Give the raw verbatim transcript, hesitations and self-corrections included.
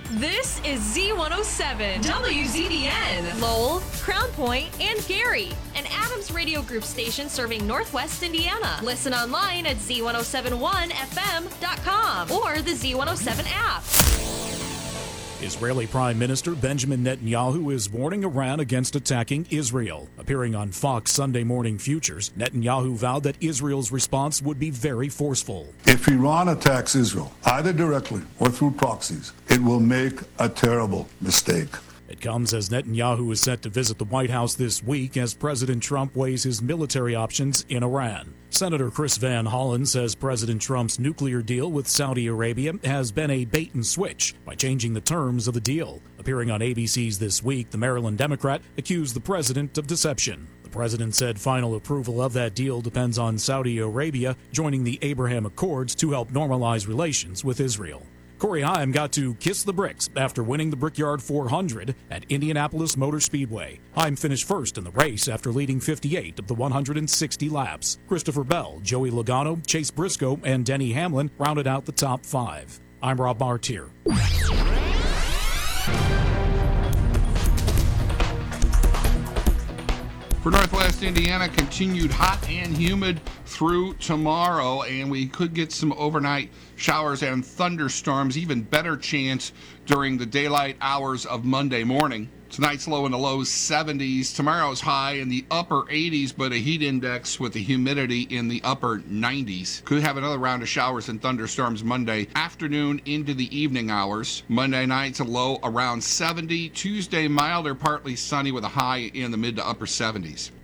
This is Z one oh seven, W Z D N, Lowell, Crown Point, and Gary, an Adams Radio Group station serving Northwest Indiana. Listen online at Z one oh seven one F M dot com or the Z one oh seven app. Israeli Prime Minister Benjamin Netanyahu is warning Iran against attacking Israel. Appearing on Fox Sunday Morning Futures, Netanyahu vowed that Israel's response would be very forceful. If Iran attacks Israel, either directly or through proxies, it will make a terrible mistake. It comes as Netanyahu is set to visit the White House this week as President Trump weighs his military options in Iran. Senator Chris Van Hollen says President Trump's nuclear deal with Saudi Arabia has been a bait and switch by changing the terms of the deal. Appearing on A B C's This Week, the Maryland Democrat accused the president of deception. The president said final approval of that deal depends on Saudi Arabia joining the Abraham Accords to help normalize relations with Israel. Corey Haim got to kiss the bricks after winning the Brickyard four hundred at Indianapolis Motor Speedway. Haim finished first in the race after leading fifty-eight of the one hundred sixty laps. Christopher Bell, Joey Logano, Chase Briscoe, and Denny Hamlin rounded out the top five. I'm Rob Martier. For Northwest Indiana, continued hot and humid through tomorrow, and we could get some overnight showers and thunderstorms, even better chance during the daylight hours of Monday morning. Tonight's low in the low seventies. Tomorrow's high in the upper eighties, but a heat index with the humidity in the upper nineties. Could have another round of showers and thunderstorms Monday afternoon into the evening hours. Monday night's a low around seventy. Tuesday, milder, partly sunny with a high in the mid to upper seventies.